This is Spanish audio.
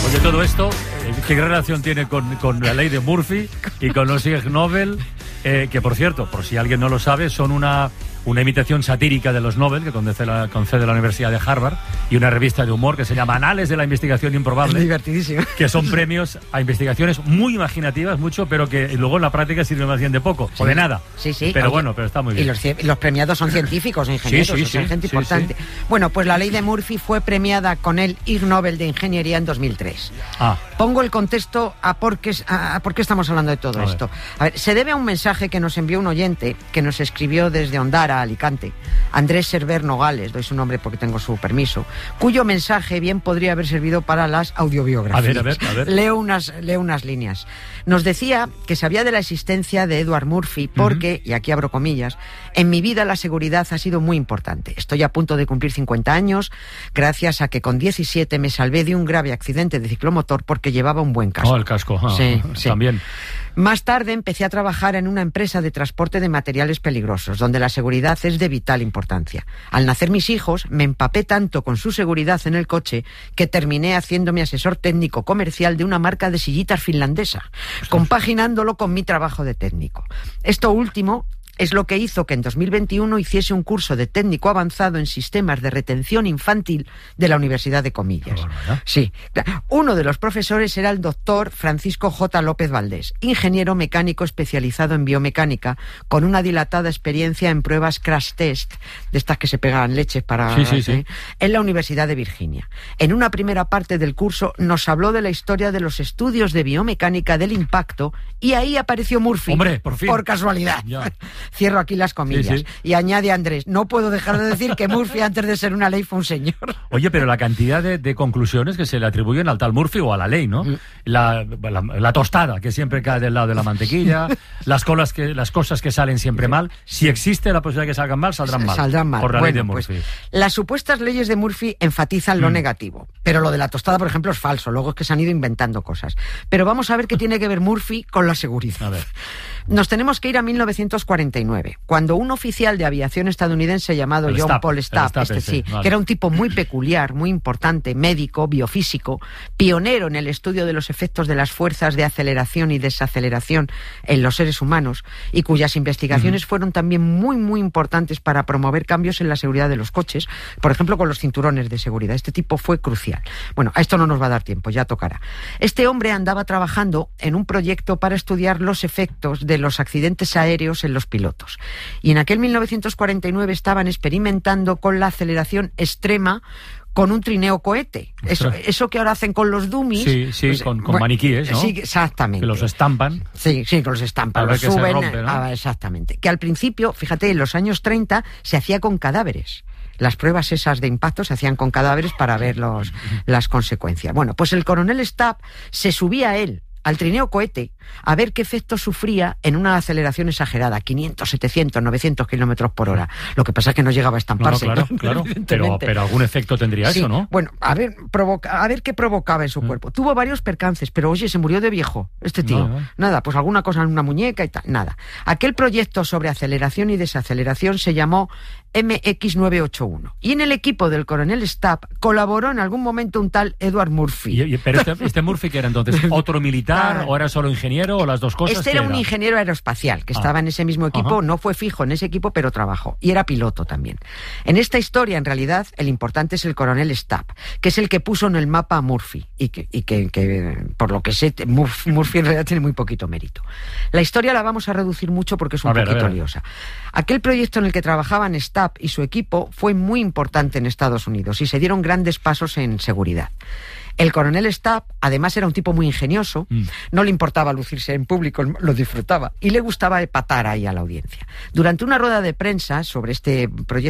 Oye, todo esto, ¿qué relación tiene con la ley de Murphy y con los Ig Nobel? Que, por cierto, por si alguien no lo sabe, son una imitación satírica de los Nobel que concede la Universidad de Harvard, y una revista de humor que se llama Anales de la Investigación Improbable. Es divertidísimo. Que son premios a investigaciones muy imaginativas, mucho, pero que luego en la práctica sirven más bien de poco, o de nada. Sí, sí. Pero oye, bueno, pero está muy bien. Y los premiados son científicos, ingenieros, Sí, gente importante. Sí. Bueno, pues la ley de Murphy fue premiada con el Ig Nobel de Ingeniería en 2003. Pongo el contexto a por qué estamos hablando de todo esto. A ver, se debe a un mensaje que nos envió un oyente que nos escribió desde Ondara, Alicante, Andrés Server Nogales, doy su nombre porque tengo su permiso, cuyo mensaje bien podría haber servido para las audiobiografías. A ver. Leo unas líneas. Nos decía que sabía de la existencia de Edward Murphy porque, y aquí abro comillas, en mi vida la seguridad ha sido muy importante. Estoy a punto de cumplir 50 años, gracias a que con 17 me salvé de un grave accidente de ciclomotor porque llevaba un buen casco. El casco. Sí. También. Más tarde empecé a trabajar en una empresa de transporte de materiales peligrosos, donde la seguridad es de vital importancia. Al nacer mis hijos, me empapé tanto con su seguridad en el coche que terminé haciéndome asesor técnico comercial de una marca de sillitas finlandesa, compaginándolo con mi trabajo de técnico. Esto último es lo que hizo que en 2021 hiciese un curso de técnico avanzado en sistemas de retención infantil de la Universidad de Comillas. Sí. Uno de los profesores era el doctor Francisco J. López Valdés, ingeniero mecánico especializado en biomecánica, con una dilatada experiencia en pruebas crash test, de estas que se pegan leches para... Sí. En la Universidad de Virginia. En una primera parte del curso nos habló de la historia de los estudios de biomecánica del impacto, y ahí apareció Murphy. ¡Hombre, por fin! Por casualidad. Ya. Cierro aquí las comillas. Sí. Y añade Andrés, no puedo dejar de decir que Murphy antes de ser una ley fue un señor. Oye, pero la cantidad de conclusiones que se le atribuyen al tal Murphy o a la ley, ¿no? La tostada, que siempre cae del lado de la mantequilla, las cosas que salen siempre mal. Si existe la posibilidad de que salgan mal, saldrán mal. Por la ley de Murphy. Pues, las supuestas leyes de Murphy enfatizan lo negativo. Pero lo de la tostada, por ejemplo, es falso. Luego es que se han ido inventando cosas. Pero vamos a ver qué tiene que ver Murphy con la seguridad. A ver. Nos tenemos que ir a 1949, cuando un oficial de aviación estadounidense llamado John Paul Stapp, que era un tipo muy peculiar, muy importante, médico, biofísico, pionero en el estudio de los efectos de las fuerzas de aceleración y desaceleración en los seres humanos, y cuyas investigaciones fueron también muy, muy importantes para promover cambios en la seguridad de los coches, por ejemplo, con los cinturones de seguridad. Este tipo fue crucial. Bueno, a esto no nos va a dar tiempo, ya tocará. Este hombre andaba trabajando en un proyecto para estudiar los efectos de los accidentes aéreos en los pilotos. Y en aquel 1949 estaban experimentando con la aceleración extrema con un trineo cohete. Eso que ahora hacen con los dummies. Sí, pues, con maniquíes, ¿no? Sí, exactamente. Que los estampan. Sí, que los estampan. Los suben. Se rompe, ¿no? Exactamente. Que al principio, fíjate, en los años 30 se hacía con cadáveres. Las pruebas esas de impacto se hacían con cadáveres para ver las consecuencias. Bueno, pues el coronel Stapp se subía a él al trineo cohete a ver qué efecto sufría en una aceleración exagerada, 500, 700, 900 kilómetros por hora. Lo que pasa es que no llegaba a estamparse. Claro. Pero algún efecto tendría eso, ¿no? Bueno, a ver qué provocaba en su cuerpo. Tuvo varios percances, pero oye, se murió de viejo este tío. Nada, pues alguna cosa en una muñeca y tal, nada. Aquel proyecto sobre aceleración y desaceleración se llamó MX981. Y en el equipo del coronel Stapp colaboró en algún momento un tal Edward Murphy. Pero este Murphy, ¿que era entonces otro militar o era solo ingeniero o las dos cosas? Este era un ingeniero aeroespacial que estaba en ese mismo equipo, no fue fijo en ese equipo, pero trabajó. Y era piloto también. En esta historia, en realidad, el importante es el coronel Stapp, que es el que puso en el mapa a Murphy. Y que por lo que sé, Murphy en realidad tiene muy poquito mérito. La historia la vamos a reducir mucho porque es un poquito liosa. Aquel proyecto en el que trabajaban Stapp y su equipo fue muy importante en Estados Unidos y se dieron grandes pasos en seguridad. El coronel Stapp, además, era un tipo muy ingenioso, no le importaba lucirse en público, lo disfrutaba, y le gustaba epatar ahí a la audiencia. Durante una rueda de prensa sobre este proyecto